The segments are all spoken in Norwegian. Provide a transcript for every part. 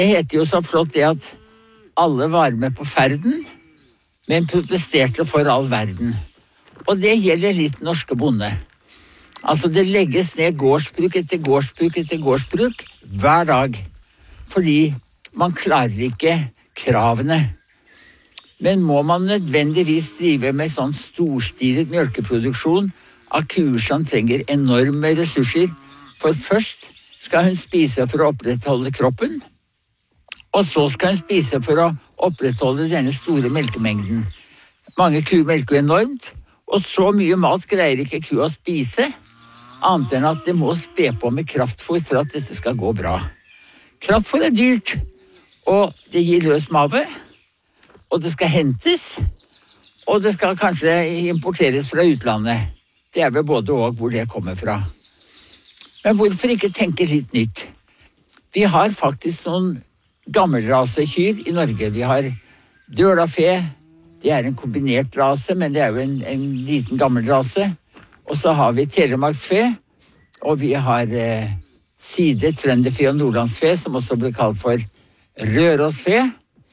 Det heter jo så flott det at alle var med på ferden, men protesterte for all verden. Og det gjelder litt norske bonde. Altså det legges ned gårdsbruk etter gårdsbruk etter gårdsbruk hver dag, fordi man klarer ikke kravene. Men må man nødvendigvis drive med sånn storstilet mjølkeproduksjon av kuer som trenger enorme ressurser? For først skal hun spise for å opprettholde kroppen, og så skal hun spise for å opprettholde denne store melkemengden. Mange kuer melker enormt, og så mye mat greier ikke kua å spise, annet enn at det må spe på med kraftfôr for at dette skal gå bra. Kraftfôr er dyrt, og det gir løs mave, og det skal hentes, og det skal kanskje importeres fra utlandet. Det er vel både og hvor det kommer fra. Men hvorfor ikke tenke litt nytt? Vi har faktisk noen gammelrasekyr i Norge. Vi har dølafe, det er en kombinert rase, men det er jo en liten gammel rase. Og så har vi telemarksfe, og vi har side, trønderfe og nordlandsfe, som også blir kalt for rørosfe.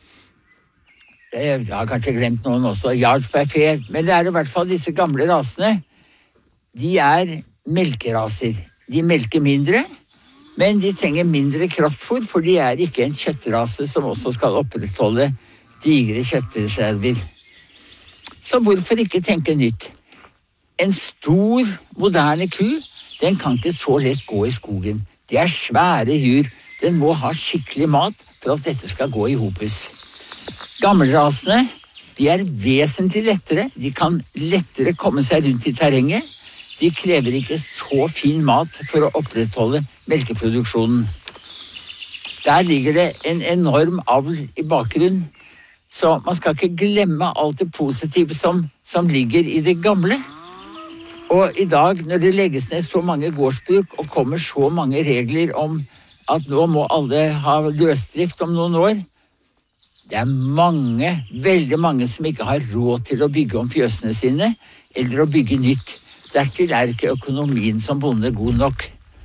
Jeg har kanskje glemt noen også, jarlsbergfe, men det er i hvert fall disse gamle rasene. De er melkeraser. De melker mindre, men de trenger mindre kraftfôr, for de er ikke en kjøttrase som også skal opprettholde digre kjøttreserver. Så hvorfor ikke tenke nytt? En stor, moderne ku, den kan ikke så lett gå i skogen. Det er svære dyr. Den må ha skikkelig mat for at dette skal gå i hopus. Gammelrasene, de er vesentlig lettere. De kan lettere komme seg rundt i terrenget. De krever ikke så fin mat for å opprettholde melkeproduksjonen. Der ligger det en enorm avl i bakgrunnen, så man skal ikke glemme alt det positive som ligger i det gamle. Og i dag, når det legges ned så mange gårdsbruk og kommer så mange regler om at nå må alle ha løsdrift om noen år, det er mange, veldig mange som ikke har råd til å bygge om fjøsene sine, eller å bygge nytt. Dertil er ikke økonomien som bonde god nok.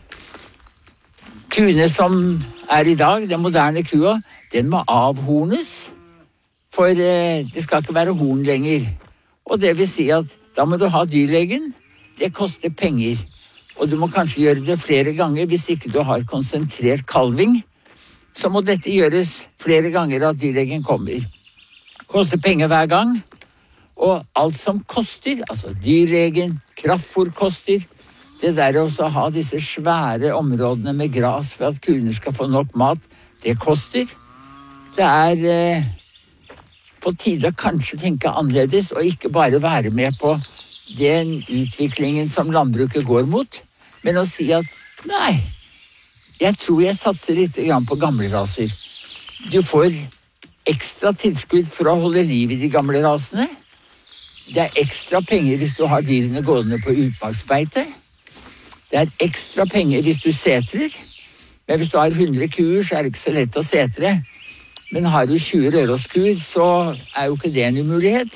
Kuene som er i dag, den moderne kua, den må avhornes, for det skal ikke være horn lenger. Og det vil si at da må du ha dyrlegen, det koster penger. Og du må kanskje gjøre det flere ganger hvis ikke du har konsentrert kalving. Så må dette gjøres flere ganger at dyrlegen kommer. Koster penger hver gang. Og alt som koster, altså dyrlegen, kraftfôr koster, det der å ha disse svære områdene med gras for at kuene skal få nok mat, det koster. Det er på tide å kanskje tenke annerledes, og ikke bare være med på den utviklingen som landbruket går mot, men å si at nei, jeg tror jeg satser litt på gamle raser. Du får ekstra tilskudd for å holde liv i de gamle rasene. Det er ekstra penger hvis du har dyrene gående på utmarksbeite. Det er ekstra penger hvis du setrer. Men hvis du har 100 kuer, så er det ikke så lett å setre. Men har du 20 røroskuer, så er jo ikke det en umulighet.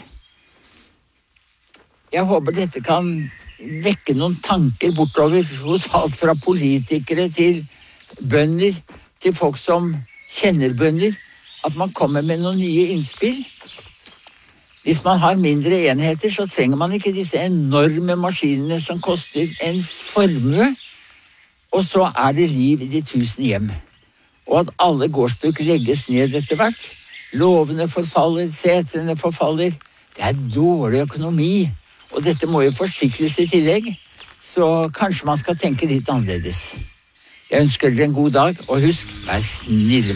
Jeg håper dette kan vekke noen tanker bortover hos alt fra politikere til bønder, til folk som kjenner bønder, at man kommer med noen nye innspill. Hvis man har mindre enheter, så trenger man ikke disse enorme maskinene som koster en formue, og så er det liv i de 1000 hjem. Og at alle gårdsbruk legges ned etter hvert. Lovene forfaller, setrene forfaller. Det er dårlig økonomi, og dette må jo forsikres i tillegg, så kanskje man skal tenke litt annerledes. Jeg ønsker dere en god dag, og husk, vær snille.